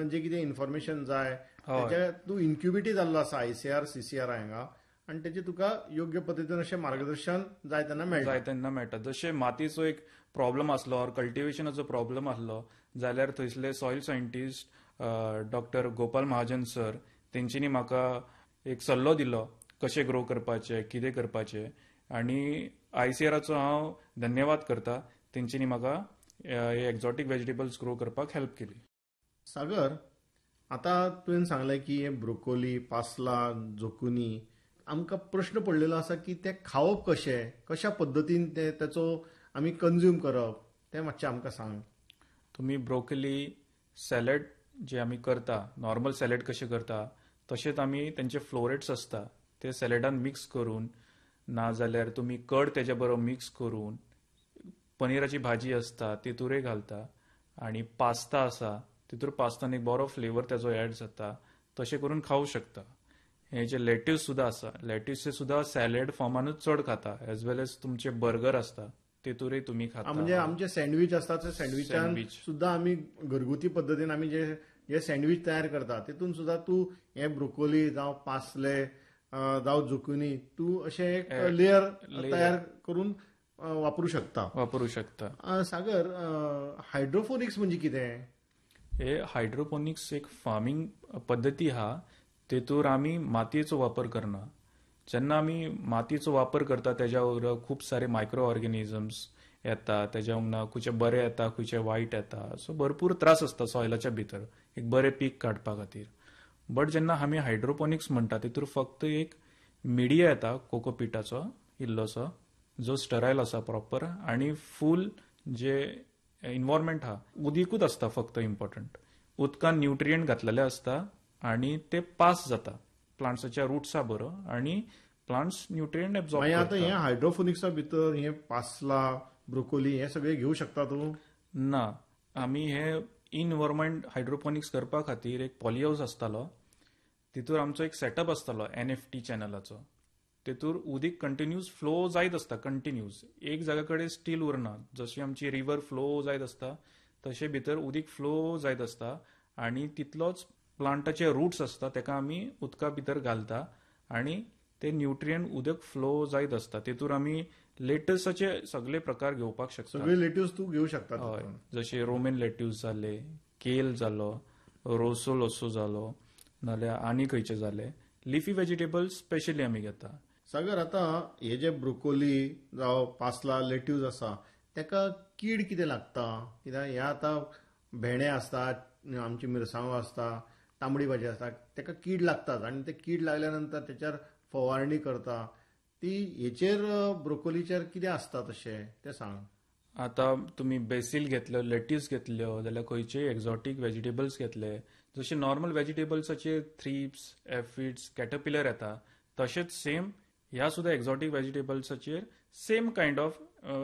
जे कितें इन्फॉर्मेशन जाय हय. त्याच्या तूं इन्क्युबिटी जाल्लो आसा ICR CCR हांगा आनी तेचे तुका योग्य पद्दतीन अशें मार्गदर्शन जाय तेन्ना मेळटा. जाय तेन्ना मेळटा. जशें मातयेचो एक प्रॉब्लम आसलो ऑर कल्टिवेशनाचो प्रॉब्लम आसलो जाल्यार थंयसले soil scientist doctor Gopal Mahajan sir तेंच्यांनी म्हाका एक सल्लो दिलो कशें ग्रो करपाचें, कितें करपाचें, आनी ICRाचो हांव धन्यवाद करता. तेंच्यांनी म्हाका एक्झॉटीक व्हेजिटेबल्स ग्रो करपाक हेल्प केली. सागर, आतां तुवें सांगलें की हे ब्रोकोली, पासला, जोकुनी आमकां प्रश्न पडलेलो आसा की ते खावप कशें, कशा पद्दतीन तेचो आमी कन्ज्यूम करप, तें मातशें आमकां सांग. तुमी ब्रोकली सॅलड जे आमी करता, नॉर्मल सॅलड कशें करता तशेंच आमी तेंचे फ्लोरेट्स आसता ते सॅलडान मिक्स करून, नाजाल्यार तुमी कड तेज्या बरोबर मिक्स करून, पनिराची भाजी आसता तितूरय घालता, आनी पास्ता आसा तितूर पास्तान एक बरो फ्लेवर तेजो एड जाता, तशें करून खावं शकता. हे जे लेट्यूस सुद्दां आसा, लेट्यूस सुद्दां सॅलड फॉर्मानूच चड खाता, एज वेल एज तुमचे बर्गर आसता तितूरय तुमी खाता. म्हणजे आमचे सँडवीच आसता ते सँडविचान सुद्दां आमी घरगुती पद्दतीन आमी जे सँडवीच तयार करता तितून सुद्दां तूं हे ब्रोकोली जावं पासले जावं जुकुनी तूं अशें एक लेयर तयार करून वापरूं शकता. सागर, हायड्रोफोनिक्स म्हणजे कितें? हे हायड्रोपोनिक्स एक फार्मिंग पद्दती आहा तेतूर आमी मातयेचो वापर करना. जेन्ना आमी मातयेचो वापर करता तेज्या वांगडा खूब सारे मायक्रो ऑर्गॅनिजम्स येता, तेज्या वांगडा खंयचे बरे येता खंयचे वायट येता, सो भरपूर त्रास आसता सॉयलाच्या भितर एक बरें पीक काडपा खातीर. बट जेन्ना आमी हायड्रोपोनिक्स म्हणटा तितूर फक्त एक मिडिया येता कोकोपीटाचो इल्लोसो जो स्टरायल आसा प्रॉपर, आनी फूल जे इन्वॉयरमेंट आहा उदीकूच आसता फक्त इम्पॉर्टंट. उदकान न्यूट्रियंट घातलेले आसता आनी ते पास जाता प्लांट्साच्या रुट्सा बरोबर आनी प्लांट्स न्यूट्रियंट एब्सॉर्ब करता. आता हे हायड्रोफोनिक्सा भितर हे पासला, ब्रोकोली हे सगळे घेऊ शकता तूं? ना, आमी हे इनवॉयरमेंट हायड्रोपोनिक्स करपा खातीर एक पॉली हाऊस आसतालो, तितूर आमचो एक सेटअप आसतालो NFT चॅनलाचो. तेतूर उदीक कंटिन्यूस फ्लो जायत आसता, कंटिन्यूस एक जाग्या कडेन स्टील उरना. जशी आमची रिवर फ्लो जायत आसता तशें भितर उदीक फ्लो जायत आसता, आनी तितलोच प्लांटाचे रुट्स आसता तेका आमी उदका भितर घालता, आनी ते न्यूट्रियंट उदक फ्लो जायत आसता. तेतूर आमी लेटसाचे सगळे प्रकार घेवपाक शकता. सगळे लेट्यूस तूं घेवं शकता. हय, जशे रोमन लेट्यूस जाले, केल जालो, रोसो लोसो जालो, नाल्यार आनी खंयचे जाले. लिफी व्हेजिटेबल्स स्पेशली आमी घेता. सागर, आता हे जे ब्रोकोली जावं पासला, लेट्यूस आसा तेका कीड कितें लागता? कित्याक हे आता भेंडे आसतात, आमची मिरसांगो आसता, तांबडी भाजी आसता, तेका कीड लागतात आनी ते कीड लागल्या नंतर तेचेर फवारणी करता. ती हेचेर ब्रोकोलीचेर कितें आसता तशें तें सांग. आता तुमी बेसिल घेतलो, लेट्यूस घेतल्यो, जाल्यार खंयचेय एक्झॉटीक व्हेजिटेबल्स घेतले, जशे नॉर्मल व्हेजिटेबल्साचेर थ्रिप्स, एफिड्स, कॅटरपिलर येता, तशेंच सेम ह्या सुद्धा एक्झॉटीक व्हेजिटेबल्साचेर सेम कायंड ऑफ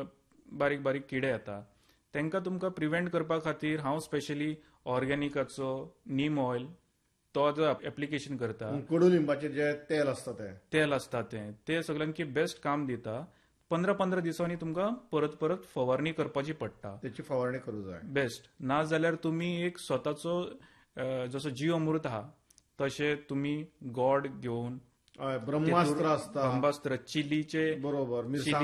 बारीक बारीक किडे येता. तांकां तुमकां प्रिव्हेंट करपा खातीर हांव स्पेशली ऑर्गॅनिकाचो नीम ऑयल तो जो एप्लिकेशन करता. कडुलिंबाचें जे तेल आसता ते सगळ्यांकी बेस्ट काम दिता. 15-15 दिसांनी तुमकां परत परत फवारणी करपाची पडटा. त्याची फवारणी करूं जाय बेस्ट. नाजाल्यार तुमी एक स्वताचो जसो जीव अमृत आहा तशें तुमी गॉड घेवन ब्रह्मास्त्र आसता, ब्रह्मास्त्र चिलीचे बरोबर,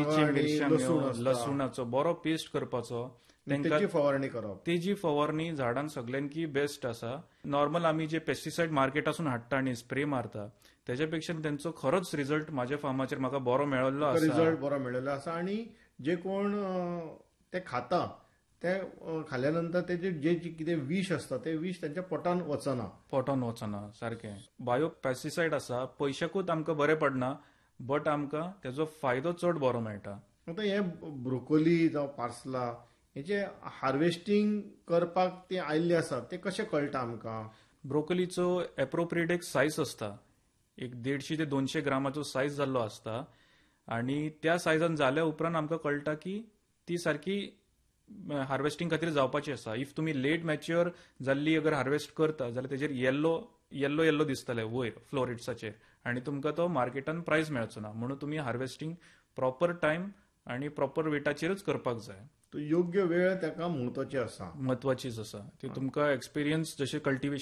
लसुणाचो बरो पेस्ट करपाचो, तेची फवारणी करप. तेजी फवारणी झाडांक सगळ्यांकी बेस्ट आसा. नॉर्मल आमी जे पेस्टिसायड मार्केटासून हाडटा आनी स्प्रे मारता तेच्यापेक्षा तेंचो खरोच रिझल्ट माझ्या फार्माचेर म्हाका बरो मेळिल्लो आसा. रिझल्ट बरो मेळिल्लो आसा. आनी जे कोण ते खाता ते खाल्ल्या नंतर तेजे जे कितें विष आसता ते विष त्यांच्या पोटान वचना. सारकें. बायो पेस्टिसायड आसा, पयशाकूच आमकां बरें पडना, बट आमकां तेजो फायदो चड बरो मेळटा. आता हे ब्रोकोली जावं पार्सला हेचे हार्वेस्टिंग करपाक ते आयिल्ले आसा ते कशें कळटा आमकां? ब्रोकोलीचो एप्रोप्रिएट एक सायज आसता, एक 150 ते 200 ग्रामाचो सायज जाल्लो आसता, आनी त्या सायजान जाल्या उपरांत आमकां कळटा की ती सारकी हार्वेस्टिंग खातीर जावपाची आसा. इफ तुमी लेट मॅच्युअर जाल्ली अगर हार्वेस्ट करता जाल्यार तेजेर येल्लो दिसतले वयर फ्लोरेट्साचेर, आनी तुमकां तो मार्केटान प्रायस मेळचो ना. म्हणून तुमी हार्वेस्टिंग प्रॉपर टायम आनी प्रॉपर वेटाचेरच करपाक जाय. योग्य वेळ ताका म्हत्वाचीच आसा. ती तुमकां एक्सपिरियन्स जशें कल्टिवेशन